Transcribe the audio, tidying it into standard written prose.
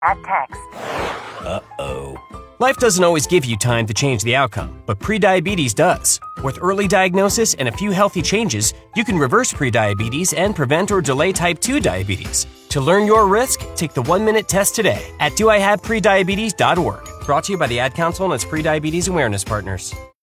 Add text. Uh-oh. Life doesn't always give you time to change the outcome, but prediabetes does. With early diagnosis and a few healthy changes, you can reverse prediabetes and prevent or delay type 2 diabetes. To learn your risk, take the 1-minute test today at doihaveprediabetes.org. Brought to you by the Ad Council and its prediabetes awareness partners.